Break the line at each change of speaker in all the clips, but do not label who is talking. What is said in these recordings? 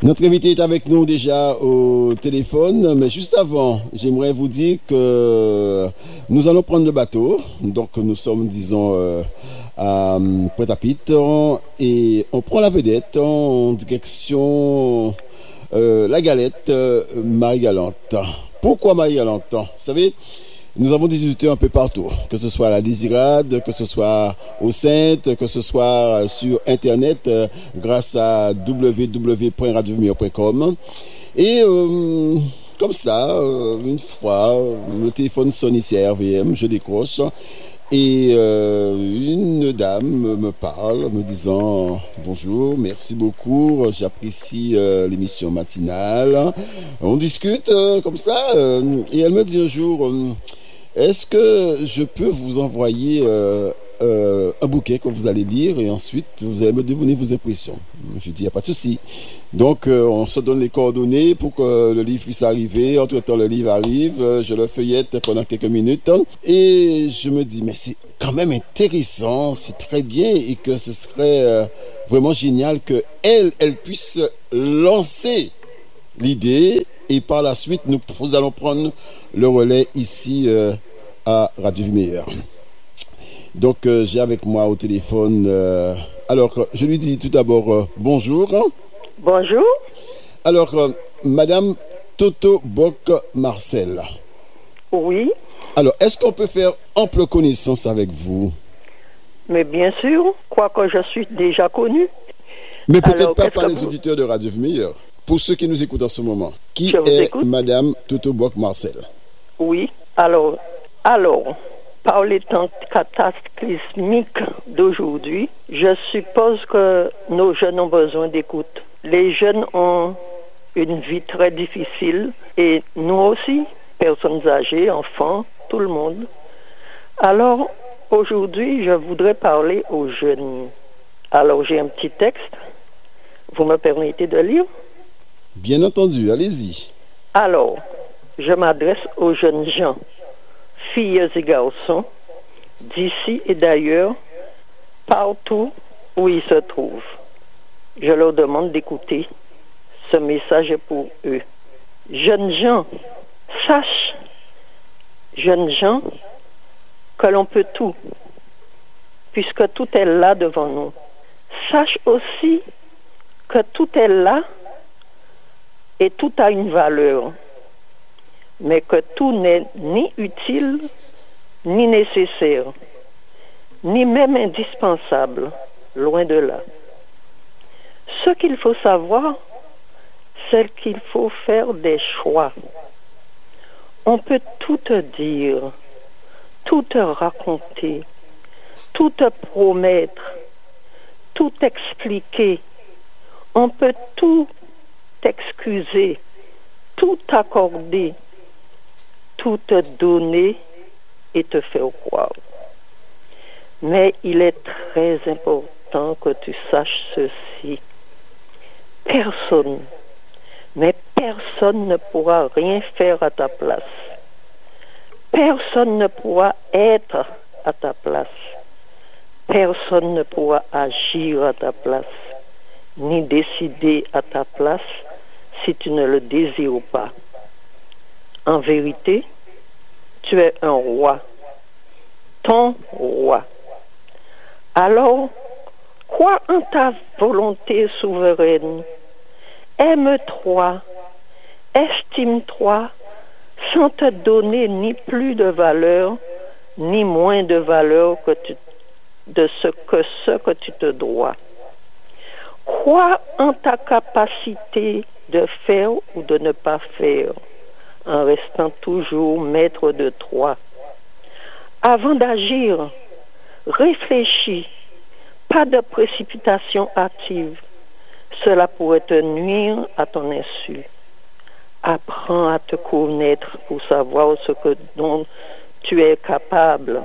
Notre invité est avec nous déjà au téléphone, mais juste avant, j'aimerais vous dire que nous allons prendre le bateau. Donc nous sommes, disons, à Pointe-à-Pitre et on prend la vedette en direction La Galette, Marie-Galante. Pourquoi Marie-Galante? Vous savez, nous avons des auditeurs un peu partout, que ce soit à la Désirade, que ce soit au Sainte, que ce soit sur Internet grâce à www.radiovumière.com. Et comme ça, une fois, le téléphone sonne ici à RVM, je décroche et une dame me parle me disant bonjour, merci beaucoup, j'apprécie l'émission matinale. On discute comme ça et elle me dit un jour... est-ce que je peux vous envoyer un bouquet que vous allez lire et ensuite vous allez me donner vos impressions? Je dis, il n'y a pas de souci. Donc, on se donne les coordonnées pour que le livre puisse arriver. Entre-temps, le livre arrive. Je le feuillette pendant quelques minutes. Et je me dis, mais c'est quand même intéressant, c'est très bien et que ce serait vraiment génial qu'elle puisse lancer l'idée. Et par la suite, nous allons prendre le relais ici à Radio Vumière. Donc, j'ai avec moi au téléphone... alors, je lui dis tout d'abord bonjour.
Bonjour.
Alors, Madame Toto Bock-Marcel.
Oui.
Alors, est-ce qu'on peut faire ample connaissance avec vous?
Mais bien sûr, quoique je suis déjà connue.
Mais peut-être pas par les auditeurs de Radio Vumière. Pour ceux qui nous écoutent en ce moment, qui est Madame Toto Bock-Marcel?
Oui, alors, par les temps cataclysmiques d'aujourd'hui, je suppose que nos jeunes ont besoin d'écoute. Les jeunes ont une vie très difficile et nous aussi, personnes âgées, enfants, tout le monde. Alors, aujourd'hui, je voudrais parler aux jeunes. Alors, j'ai un petit texte. Vous me permettez de lire?
Bien entendu, allez-y.
Alors, je m'adresse aux jeunes gens, filles et garçons, d'ici et d'ailleurs, partout où ils se trouvent. Je leur demande d'écouter. Ce message est pour eux. Jeunes gens, sache, jeunes gens, que l'on peut tout, puisque tout est là devant nous. Sache aussi que tout est là et tout a une valeur, mais que tout n'est ni utile, ni nécessaire, ni même indispensable, loin de là. Ce qu'il faut savoir, c'est qu'il faut faire des choix. On peut tout te dire, tout te raconter, tout te promettre, tout expliquer. On peut tout t'excuser, tout t'accorder, tout te donner et te faire croire. Mais il est très important que tu saches ceci. Personne, mais personne ne pourra rien faire à ta place. Personne ne pourra être à ta place. Personne ne pourra agir à ta place, ni décider à ta place si tu ne le désires pas. En vérité, tu es un roi, ton roi. Alors, crois en ta volonté souveraine. Aime-toi, estime-toi, sans te donner ni plus de valeur, ni moins de valeur de ce que tu te dois. Crois en ta capacité de faire ou de ne pas faire, en restant toujours maître de toi. Avant d'agir, réfléchis, pas de précipitation hâtive. Cela pourrait te nuire à ton insu. Apprends à te connaître pour savoir dont tu es capable.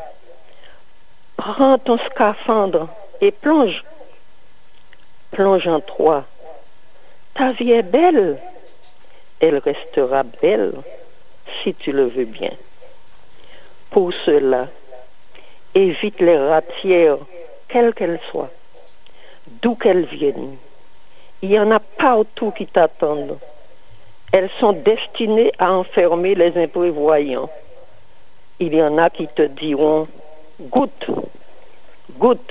Prends ton scaphandre et plonge. Plonge en toi. Ta vie est belle. Elle restera belle si tu le veux bien. Pour cela, évite les ratières, quelles qu'elles soient, d'où qu'elles viennent. Il y en a partout qui t'attendent. Elles sont destinées à enfermer les imprévoyants. Il y en a qui te diront « goûte, goûte ».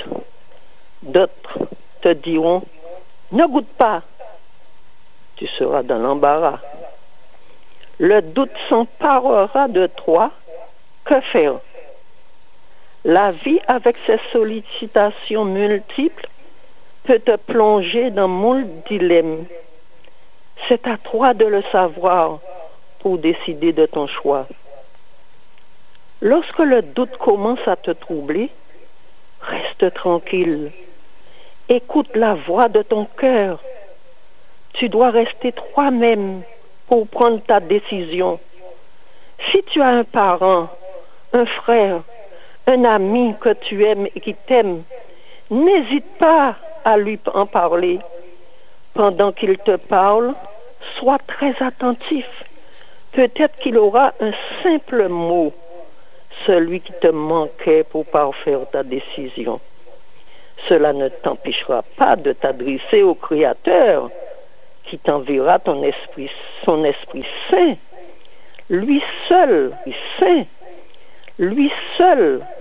D'autres te diront « ne goûte pas ». Tu seras dans l'embarras. Le doute s'emparera de toi. Que faire? La vie, avec ses sollicitations multiples, peut te plonger dans moult dilemmes. C'est à toi de le savoir pour décider de ton choix. Lorsque le doute commence à te troubler, reste tranquille. Écoute la voix de ton cœur. Tu dois rester toi-même pour prendre ta décision. Si tu as un parent, un frère, un ami que tu aimes et qui t'aime, n'hésite pas à lui en parler. Pendant qu'il te parle, sois très attentif. Peut-être qu'il aura un simple mot, celui qui te manquait pour parfaire ta décision. Cela ne t'empêchera pas de t'adresser au Créateur, qui t'enverra son Esprit Saint. Lui seul